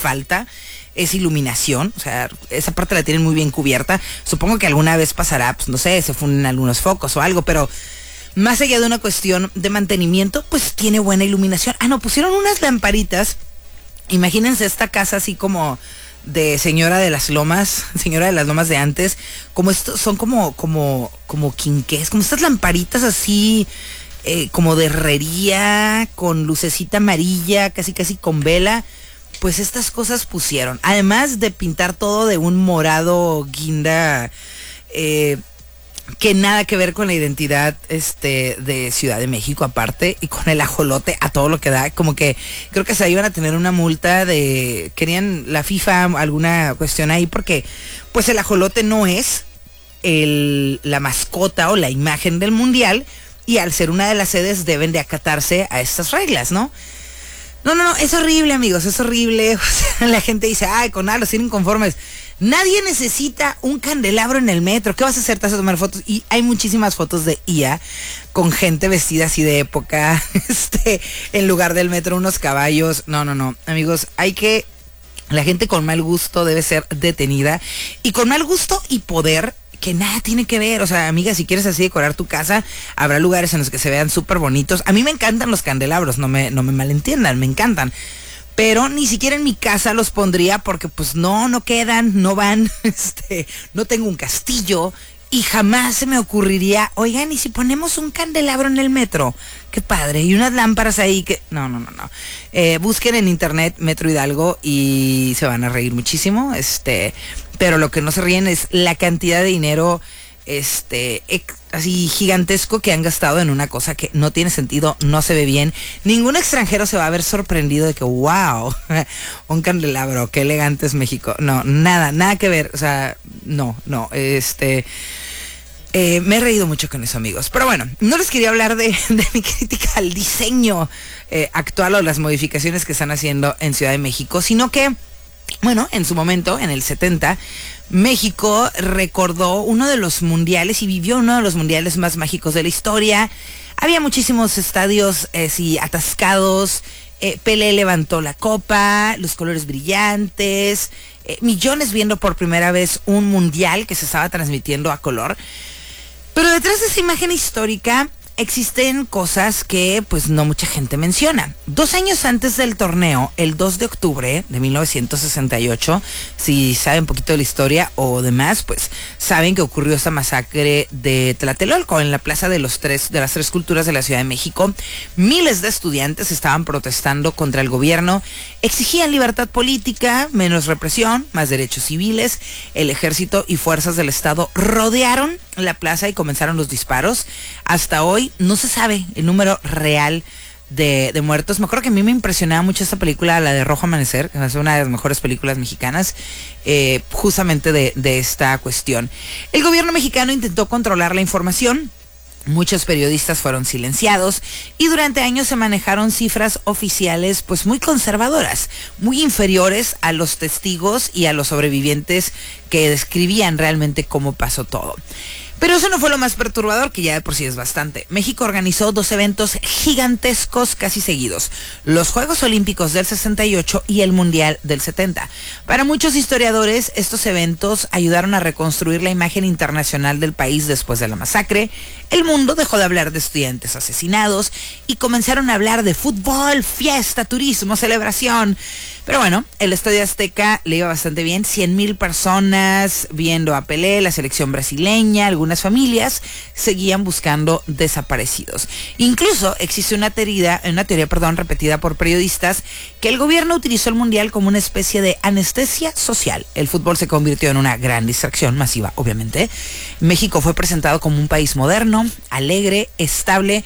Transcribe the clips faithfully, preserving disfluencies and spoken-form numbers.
falta es iluminación, o sea, esa parte la tienen muy bien cubierta. Supongo que alguna vez pasará, pues no sé, se funden algunos focos o algo, pero más allá de una cuestión de mantenimiento, pues tiene buena iluminación. Ah, no, pusieron unas lamparitas. Imagínense esta casa así como de señora de las lomas, señora de las lomas de antes, como estos, son como, como, como quinqués, como estas lamparitas así, eh, como de herrería, con lucecita amarilla, casi casi con vela. Pues estas cosas pusieron, además de pintar todo de un morado guinda, eh, que nada que ver con la identidad este de Ciudad de México aparte, y con el ajolote a todo lo que da, como que creo que se iban a tener una multa de, querían la FIFA alguna cuestión ahí, porque pues el ajolote no es el, la mascota o la imagen del mundial, y al ser una de las sedes deben de acatarse a estas reglas, ¿no? No, no, no, es horrible, amigos, es horrible. O sea, la gente dice, ay, con nada, los tienen conformes. Nadie necesita un candelabro en el metro. ¿Qué vas a hacer? ¿Te vas a tomar fotos? Y hay muchísimas fotos de I A con gente vestida así de época, este, en lugar del metro, unos caballos. No, no, no, amigos, hay que... La gente con mal gusto debe ser detenida. Y con mal gusto y poder, que nada tiene que ver. O sea, amiga, si quieres así decorar tu casa, habrá lugares en los que se vean súper bonitos. A mí me encantan los candelabros, no me, no me malentiendan, me encantan. Pero ni siquiera en mi casa los pondría porque pues no, no quedan, no van, este, no tengo un castillo. Y jamás se me ocurriría, oigan, ¿y si ponemos un candelabro en el metro? Qué padre, y unas lámparas ahí que... No, no, no, no. Eh, busquen en internet Metro Hidalgo y se van a reír muchísimo. Este, pero lo que no se ríen es la cantidad de dinero, este, ex, así gigantesco que han gastado en una cosa que no tiene sentido, no se ve bien. Ningún extranjero se va a ver sorprendido de que, wow, un candelabro, qué elegante es México. No, nada, nada que ver. O sea, no, no, este... Eh, me he reído mucho con eso, amigos. Pero bueno, no les quería hablar de, de mi crítica al diseño eh, actual o las modificaciones que están haciendo en Ciudad de México, sino que, bueno, en su momento, en el setenta, México recordó uno de los mundiales y vivió uno de los mundiales más mágicos de la historia. Había muchísimos estadios eh, sí, atascados. Eh, Pelé levantó la copa, los colores brillantes, eh, millones viendo por primera vez un mundial que se estaba transmitiendo a color. Pero detrás de esa imagen histórica existen cosas que pues no mucha gente menciona. Dos años antes del torneo, el dos de octubre de mil novecientos sesenta y ocho, si saben un poquito de la historia o demás, pues saben que ocurrió esta masacre de Tlatelolco en la Plaza de los tres, de las Tres Culturas de la Ciudad de México. Miles de estudiantes estaban protestando contra el gobierno, exigían libertad política, menos represión, más derechos civiles. El ejército y fuerzas del Estado rodearon la plaza y comenzaron los disparos. Hasta hoy no se sabe el número real de, de muertos. Me acuerdo que a mí me impresionaba mucho esta película, la de Rojo Amanecer, que es una de las mejores películas mexicanas, eh, justamente de, de esta cuestión. El gobierno mexicano intentó controlar la información. Muchos periodistas fueron silenciados y durante años se manejaron cifras oficiales pues muy conservadoras, muy inferiores a los testigos y a los sobrevivientes que describían realmente cómo pasó todo. Pero eso no fue lo más perturbador, que ya de por sí es bastante. México organizó dos eventos gigantescos casi seguidos: los Juegos Olímpicos del sesenta y ocho y el Mundial del setenta. Para muchos historiadores, estos eventos ayudaron a reconstruir la imagen internacional del país después de la masacre. El mundo dejó de hablar de estudiantes asesinados y comenzaron a hablar de fútbol, fiesta, turismo, celebración. Pero bueno, el Estadio Azteca le iba bastante bien, cien mil personas viendo a Pelé, la selección brasileña. Algunas familias seguían buscando desaparecidos. Incluso existe una teoría, una teoría, perdón, repetida por periodistas, que el gobierno utilizó el mundial como una especie de anestesia social. El fútbol se convirtió en una gran distracción masiva, obviamente. México fue presentado como un país moderno, alegre, estable,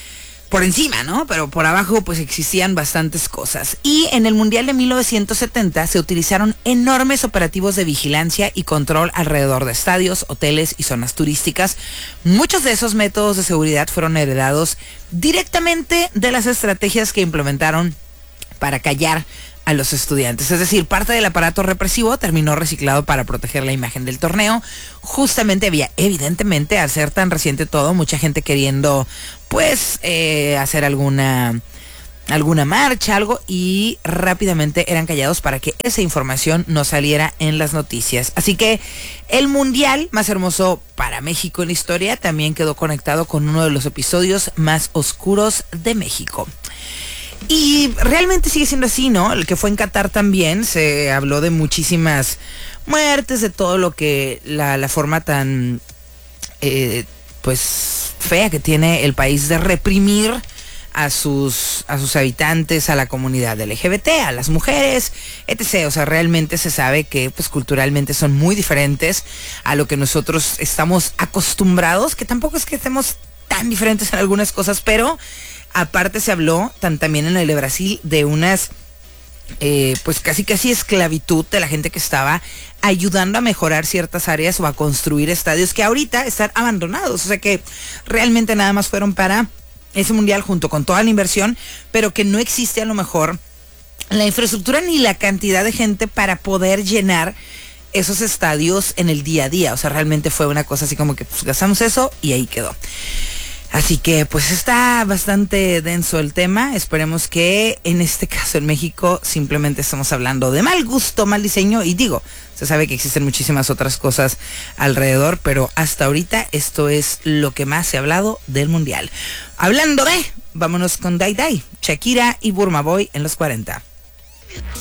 por encima, ¿no? Pero por abajo pues existían bastantes cosas. Y en el Mundial de mil novecientos setenta se utilizaron enormes operativos de vigilancia y control alrededor de estadios, hoteles y zonas turísticas. Muchos de esos métodos de seguridad fueron heredados directamente de las estrategias que implementaron para callar a los estudiantes. Es decir, parte del aparato represivo terminó reciclado para proteger la imagen del torneo. Justamente había, evidentemente, al ser tan reciente todo, mucha gente queriendo, pues, eh, hacer alguna alguna marcha, algo, y rápidamente eran callados para que esa información no saliera en las noticias. Así que el mundial más hermoso para México en la historia también quedó conectado con uno de los episodios más oscuros de México. Y realmente sigue siendo así, ¿no? El que fue en Qatar también, se habló de muchísimas muertes, de todo lo que, la, la forma tan, eh, pues, fea que tiene el país de reprimir a sus, a sus habitantes, a la comunidad L G B T, a las mujeres, etcétera. O sea, realmente se sabe que pues culturalmente son muy diferentes a lo que nosotros estamos acostumbrados, que tampoco es que estemos tan diferentes en algunas cosas, pero aparte se habló tan, también en el de Brasil de unas eh, pues casi casi esclavitud de la gente que estaba ayudando a mejorar ciertas áreas o a construir estadios que ahorita están abandonados. O sea que realmente nada más fueron para ese mundial junto con toda la inversión, pero que no existe a lo mejor la infraestructura ni la cantidad de gente para poder llenar esos estadios en el día a día. O sea, realmente fue una cosa así como que pues gastamos eso y ahí quedó. Así que pues está bastante denso el tema. Esperemos que en este caso en México simplemente estamos hablando de mal gusto, mal diseño, y digo, se sabe que existen muchísimas otras cosas alrededor, pero hasta ahorita esto es lo que más se ha hablado del mundial. Hablando de, vámonos con Dai Dai, Shakira y Burma Boy en los cuarenta.